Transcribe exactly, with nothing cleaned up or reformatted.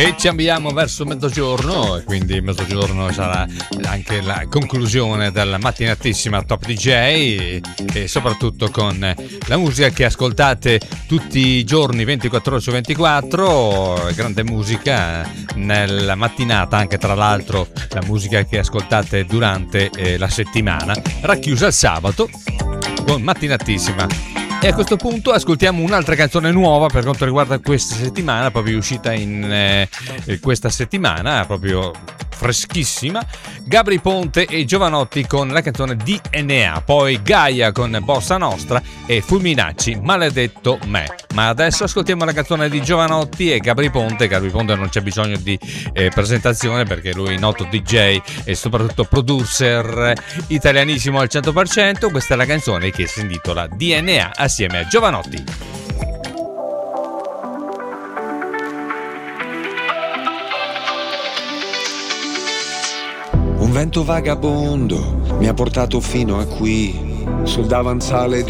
E ci avviamo verso mezzogiorno, e quindi mezzogiorno sarà anche la conclusione della mattinatissima Top D J, e soprattutto con la musica che ascoltate tutti i giorni ventiquattro ore su ventiquattro, grande musica nella mattinata, anche tra l'altro la musica che ascoltate durante la settimana, racchiusa il sabato con mattinatissima. E a questo punto ascoltiamo un'altra canzone nuova per quanto riguarda questa settimana, proprio uscita in eh, questa settimana, proprio freschissima. Gabry Ponte e Jovanotti con la canzone D N A, poi Gaia con Bossa Nostra e Fulminacci, Maledetto Me. Ma adesso ascoltiamo la canzone di Jovanotti e Gabry Ponte. Gabry Ponte non c'è bisogno di eh, presentazione, perché lui è noto D J e soprattutto producer italianissimo al cento per cento. Questa è la canzone che si intitola D N A assieme a Jovanotti. Un vento vagabondo mi ha portato fino a qui, sul davanzale di